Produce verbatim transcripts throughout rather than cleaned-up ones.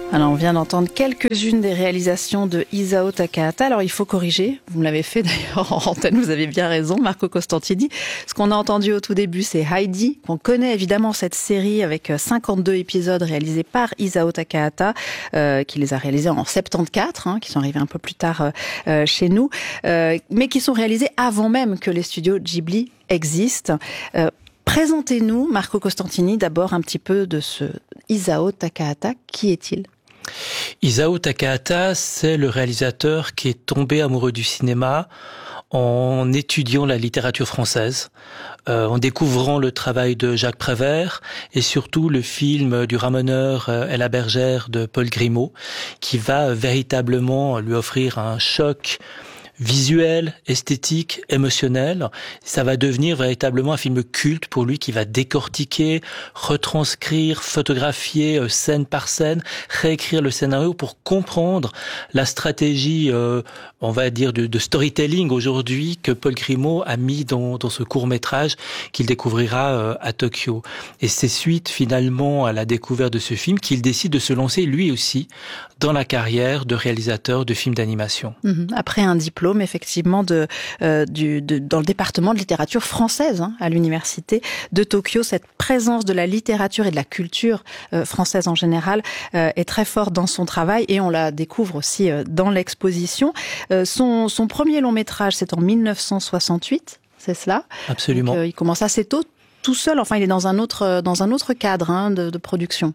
Alors, on vient d'entendre quelques-unes des réalisations de Isao Takahata. Alors, il faut corriger. Vous me l'avez fait d'ailleurs en antenne, vous avez bien raison, Marco Costantini. Ce qu'on a entendu au tout début, c'est Heidi, qu'on connaît évidemment cette série avec cinquante-deux épisodes réalisés par Isao Takahata, euh, qui les a réalisés en soixante-quatorze, hein, qui sont arrivés un peu plus tard euh, chez nous, euh, mais qui sont réalisés avant même que les studios Ghibli existent. Euh, Présentez-nous, Marco Costantini, d'abord un petit peu de ce Isao Takahata. Qui est-il ? Isao Takahata, c'est le réalisateur qui est tombé amoureux du cinéma en étudiant la littérature française, euh, en découvrant le travail de Jacques Prévert et surtout le film du ramoneur euh, et la bergère de Paul Grimaud, qui va véritablement lui offrir un choc visuel, esthétique, émotionnel. Ça va devenir véritablement un film culte pour lui qui va décortiquer, retranscrire, photographier euh, scène par scène, réécrire le scénario pour comprendre la stratégie, euh, on va dire, de, de storytelling aujourd'hui que Paul Grimaud a mis dans, dans ce court-métrage qu'il découvrira euh, à Tokyo. Et c'est suite finalement à la découverte de ce film qu'il décide de se lancer lui aussi dans la carrière de réalisateur de films d'animation. Mmh. Après un diplôme effectivement de, euh, du, de, dans le département de littérature française hein, à l'université de Tokyo. Cette présence de la littérature et de la culture euh, française en général euh, est très forte dans son travail et on la découvre aussi euh, dans l'exposition. Euh, son, son premier long métrage, c'est en mille neuf cent soixante-huit, c'est cela ? Absolument. Donc, euh, il commence assez tôt, tout seul. Enfin, il est dans un autre, dans un autre cadre hein, de, de production.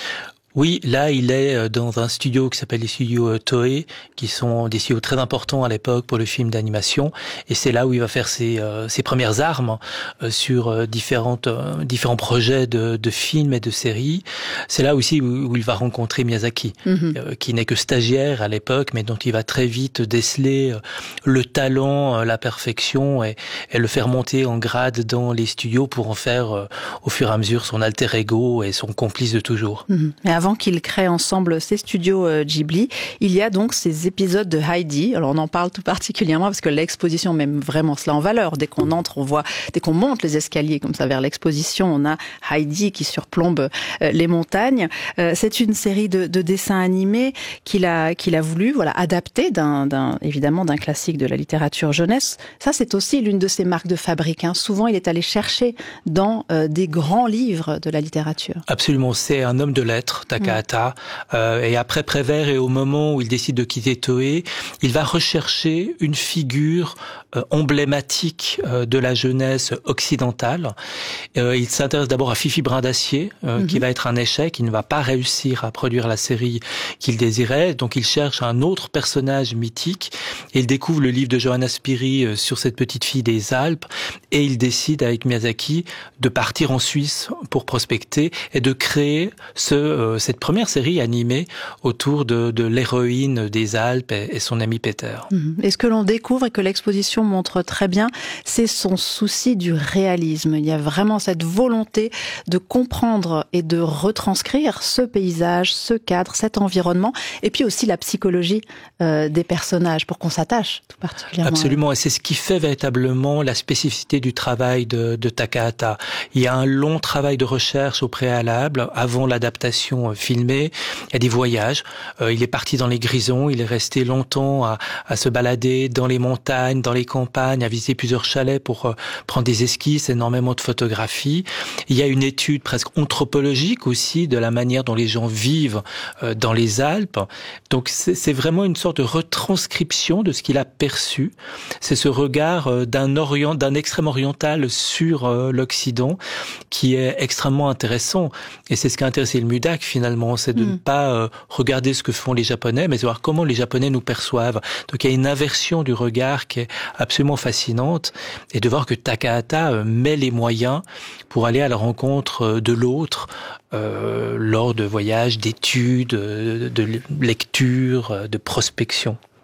Oui, là, il est dans un studio qui s'appelle les studios Toei, qui sont des studios très importants à l'époque pour le film d'animation. Et c'est là où il va faire ses, euh, ses premières armes euh, sur euh, différentes, euh, différents projets de, de films et de séries. C'est là aussi où, où il va rencontrer Miyazaki, mm-hmm. euh, qui n'est que stagiaire à l'époque, mais dont il va très vite déceler euh, le talent, euh, la perfection et, et le faire monter en grade dans les studios pour en faire euh, au fur et à mesure son alter ego et son complice de toujours. Mm-hmm. Mais avant qu'ils créent ensemble ces studios Ghibli, il y a donc ces épisodes de Heidi. Alors on en parle tout particulièrement parce que l'exposition met vraiment cela en valeur. Dès qu'on entre, on voit, dès qu'on monte les escaliers comme ça vers l'exposition, on a Heidi qui surplombe les montagnes. C'est une série de, de dessins animés qu'il a, qu'il a voulu, voilà, adapter d'un, d'un, évidemment d'un classique de la littérature jeunesse. Ça, c'est aussi l'une de ses marques de fabrique. Hein. Souvent, il est allé chercher dans euh, des grands livres de la littérature. Absolument, c'est un homme de lettres. Takahata, euh, et après Prévert et au moment où il décide de quitter Toei, il va rechercher une figure euh, emblématique euh, de la jeunesse occidentale. Euh, il s'intéresse d'abord à Fifi Brin d'Acier, euh, mm-hmm. qui va être un échec, il ne va pas réussir à produire la série qu'il désirait, donc il cherche un autre personnage mythique, et il découvre le livre de Johanna Spyri euh, sur cette petite fille des Alpes, et il décide avec Miyazaki de partir en Suisse pour prospecter et de créer ce euh, cette première série animée autour de, de l'héroïne des Alpes et, et son ami Peter. Mmh. Et ce que l'on découvre et que l'exposition montre très bien, c'est son souci du réalisme. Il y a vraiment cette volonté de comprendre et de retranscrire ce paysage, ce cadre, cet environnement, et puis aussi la psychologie euh, des personnages pour qu'on s'attache tout particulièrement. Absolument, et c'est ce qui fait véritablement la spécificité du travail de, de Takahata. Il y a un long travail de recherche au préalable, avant l'adaptation filmé, il y a des voyages, euh, il est parti dans les Grisons, il est resté longtemps à, à se balader dans les montagnes, dans les campagnes, à visiter plusieurs chalets pour euh, prendre des esquisses, énormément de photographies. Il y a une étude presque anthropologique aussi de la manière dont les gens vivent euh, dans les Alpes. Donc c'est, c'est vraiment une sorte de retranscription de ce qu'il a perçu. C'est ce regard euh, d'un orient, d'un extrême oriental sur euh, l'Occident qui est extrêmement intéressant. Et c'est ce qui a intéressé le MUDAC finalement, c'est de mmh. ne pas euh, regarder ce que font les Japonais, mais de voir comment les Japonais nous perçoivent. Donc il y a une inversion du regard qui est absolument fascinante, et de voir que Takahata euh, met les moyens pour aller à la rencontre de l'autre euh, lors de voyages, d'études, de, de lecture, de prospection.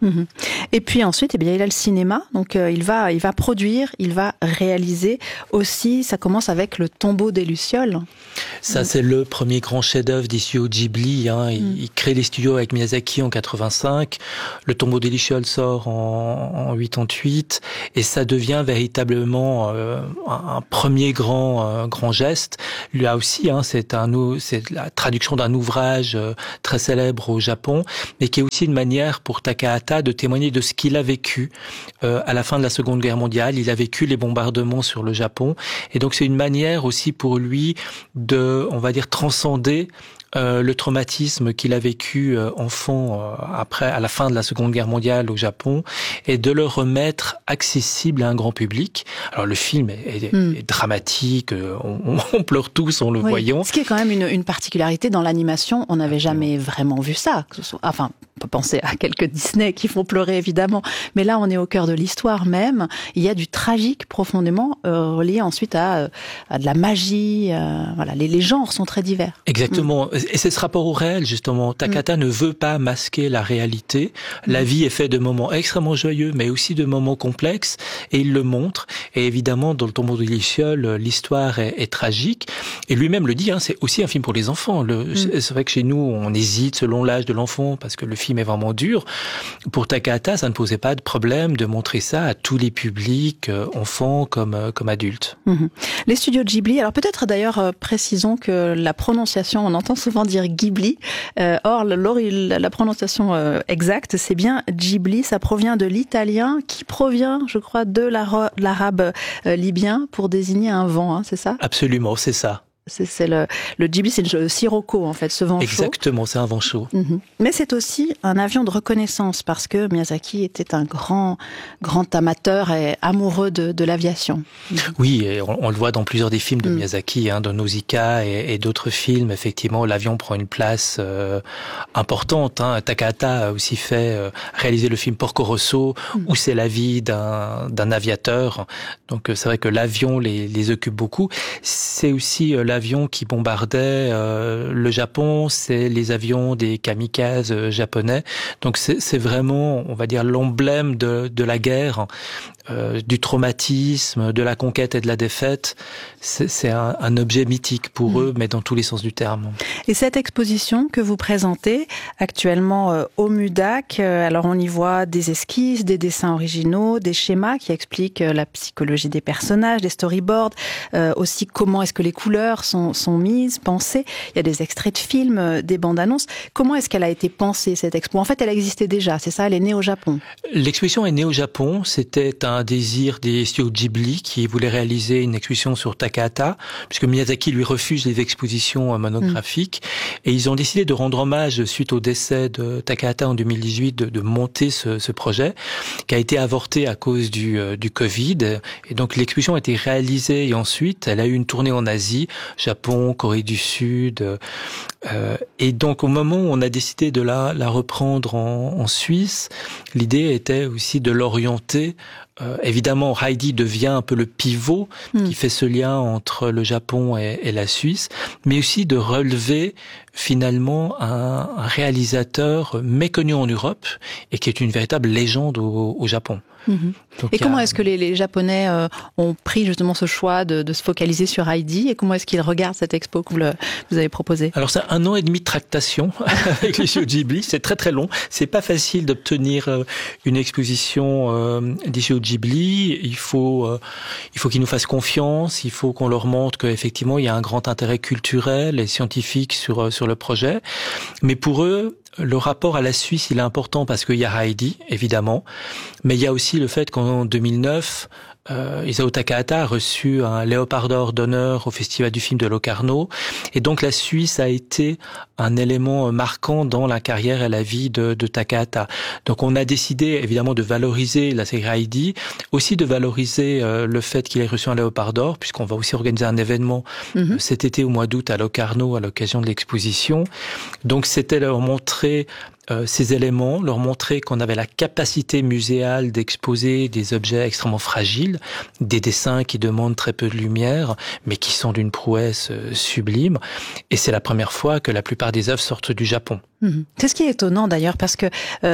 Mmh. Et puis ensuite, eh bien, il a le cinéma, donc euh, il va, il va produire, il va réaliser aussi. Ça commence avec Le Tombeau des lucioles. Ça, mmh. c'est le premier grand chef-d'œuvre des studios Ghibli. Hein. Il, mmh. il crée les studios avec Miyazaki en quatre-vingt-cinq. Le Tombeau des lucioles sort en, en quatre-vingt-huit, et ça devient véritablement euh, un, un premier grand, euh, grand geste. Là aussi, hein, c'est un, c'est la traduction d'un ouvrage euh, très célèbre au Japon, mais qui est aussi une manière pour Takahata de témoigner de ce qu'il a vécu euh, à la fin de la Seconde Guerre mondiale. Il a vécu les bombardements sur le Japon, et donc c'est une manière aussi pour lui de, on va dire, transcender Euh, le traumatisme qu'il a vécu euh, enfant euh, après, à la fin de la Seconde Guerre mondiale au Japon, et de le remettre accessible à un grand public. Alors le film est, est, mm. est dramatique, euh, on, on pleure tous en le oui. voyant. Ce qui est quand même une, une particularité dans l'animation, on n'avait jamais vraiment vu ça. Que ce soit, enfin, on peut penser à quelques Disney qui font pleurer évidemment, mais là on est au cœur de l'histoire même. Il y a du tragique profondément euh, relié ensuite à, à de la magie. Euh, voilà, les, les genres sont très divers. Exactement. Mm. Et c'est ce rapport au réel, justement. Takahata mmh. ne veut pas masquer la réalité. La mmh. vie est faite de moments extrêmement joyeux, mais aussi de moments complexes, et il le montre. Et évidemment, dans Le Tombeau des lucioles, l'histoire est, est tragique. Et lui-même le dit, hein, c'est aussi un film pour les enfants. Le, mmh. C'est vrai que chez nous, on hésite selon l'âge de l'enfant, parce que le film est vraiment dur. Pour Takahata, ça ne posait pas de problème de montrer ça à tous les publics, euh, enfants comme, euh, comme adultes. Mmh. Les studios Ghibli, alors peut-être d'ailleurs, euh, précisons que la prononciation, on entend souvent dire Ghibli. Euh, or, la, la prononciation euh, exacte, c'est bien Ghibli. Ça provient de l'italien, qui provient, je crois, de l'arabe euh, libyen pour désigner un vent, hein, c'est ça ? Absolument, c'est ça. C'est, c'est le, le Ghibli, c'est le sirocco, en fait, ce vent chaud. Exactement, c'est un vent chaud. Mm-hmm. Mais c'est aussi un avion de reconnaissance, parce que Miyazaki était un grand, grand amateur et amoureux de, de l'aviation. Mm-hmm. Oui, et on, on le voit dans plusieurs des films de mm. Miyazaki, hein, dans Nausicaa et, et d'autres films. Effectivement, l'avion prend une place euh, importante. Hein. Takahata a aussi fait euh, réaliser le film Porco Rosso, mm. où c'est la vie d'un, d'un aviateur. Donc c'est vrai que l'avion les, les occupe beaucoup. C'est aussi euh, l'avion qui bombardait euh, le Japon, c'est les avions des kamikazes euh, japonais. Donc c'est, c'est vraiment, on va dire, l'emblème de, de la guerre, euh, du traumatisme, de la conquête et de la défaite. C'est, c'est un, un objet mythique pour mmh. eux, mais dans tous les sens du terme. Et cette exposition que vous présentez actuellement euh, au MUDAC, euh, alors on y voit des esquisses, des dessins originaux, des schémas qui expliquent euh, la psychologie des personnages, des storyboards, euh, aussi comment est-ce que les couleurs sont, sont mises, pensées. Il y a des extraits de films, euh, des bandes annonces. Comment est-ce qu'elle a été pensée, cette expo ? En fait, elle existait déjà, c'est ça ? Elle est née au Japon. L'exposition est née au Japon. C'était un désir des studios Ghibli qui voulaient réaliser une exposition sur Takahata, puisque Miyazaki lui refuse les expositions monographiques. Mmh. Et ils ont décidé de rendre hommage, suite au décès de Takahata en deux mille dix-huit, de, de monter ce, ce projet, qui a été avorté à cause du, euh, du Covid. Et donc l'exposition a été réalisée, et ensuite elle a eu une tournée en Asie, Japon, Corée du Sud. Euh, et donc au moment où on a décidé de la, la reprendre en, en Suisse, l'idée était aussi de l'orienter. Euh, évidemment, Heidi devient un peu le pivot mmh. qui fait ce lien entre le Japon et, et la Suisse, mais aussi de relever finalement un, un réalisateur méconnu en Europe et qui est une véritable légende au, au Japon. Mmh. Donc, et comment a... est-ce que les, les Japonais euh, ont pris justement ce choix de, de se focaliser sur Heidi, et comment est-ce qu'ils regardent cette expo que vous, le, vous avez proposée ? Alors c'est un an et demi de tractation avec les studios Ghibli, c'est très très long, c'est pas facile d'obtenir euh, une exposition euh, des studios Ghibli, il faut, euh, il faut qu'ils nous fassent confiance, il faut qu'on leur montre qu'effectivement il y a un grand intérêt culturel et scientifique sur, sur le projet, mais pour eux, le rapport à la Suisse, il est important parce qu'il y a Heidi, évidemment, mais il y a aussi le fait qu'en deux mille neuf, euh, Isao Takahata a reçu un Léopard d'or d'honneur au Festival du film de Locarno, et donc la Suisse a été un élément marquant dans la carrière et la vie de, de Takahata. Donc on a décidé évidemment de valoriser la série Heidi, aussi de valoriser euh, le fait qu'il ait reçu un Léopard d'or, puisqu'on va aussi organiser un événement mm-hmm. euh, cet été au mois d'août à Locarno à l'occasion de l'exposition. Donc c'était leur montrer Euh, ces éléments, leur montrer qu'on avait la capacité muséale d'exposer des objets extrêmement fragiles, des dessins qui demandent très peu de lumière, mais qui sont d'une prouesse euh, sublime. Et c'est la première fois que la plupart des œuvres sortent du Japon. Mmh. C'est ce qui est étonnant d'ailleurs, parce que euh,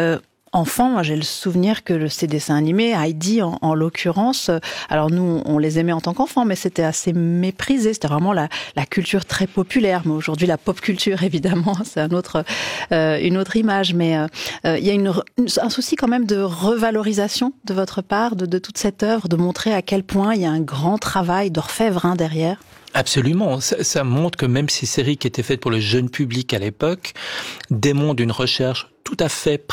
enfant, moi j'ai le souvenir que le, ces dessins animés, Heidi en, en l'occurrence, alors nous on les aimait en tant qu'enfants, mais c'était assez méprisé, c'était vraiment la, la culture très populaire, mais aujourd'hui la pop culture évidemment, c'est un autre, euh, une autre image, mais il euh, y a une, une, un souci quand même de revalorisation de votre part, de, de toute cette œuvre, de montrer à quel point il y a un grand travail d'orfèvre hein, derrière. Absolument, ça, ça montre que même ces séries qui étaient faites pour le jeune public à l'époque démontrent une recherche tout à fait